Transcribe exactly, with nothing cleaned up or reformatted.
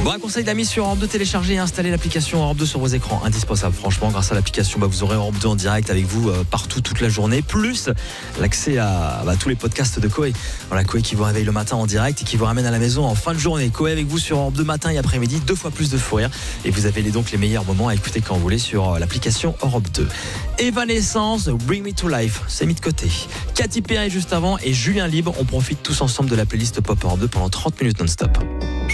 Bon, un conseil d'amis sur Europe deux, télécharger et installer l'application Europe deux sur vos écrans. Indispensable, franchement. Grâce à l'application, bah, vous aurez Europe deux en direct avec vous euh, partout, toute la journée. Plus l'accès à bah, tous les podcasts de Coé. Voilà, Coé qui vous réveille le matin en direct et qui vous ramène à la maison en fin de journée. Coé avec vous sur Europe deux matin et après-midi, deux fois plus de fou rire. Et vous avez les, donc les meilleurs moments à écouter quand vous voulez sur euh, l'application Europe deux. Evanescence, Bring Me to Life, c'est mis de côté. Katy Perry juste avant et Julien Libre. On profite tous ensemble de la playlist Pop Europe deux pendant trente minutes non-stop.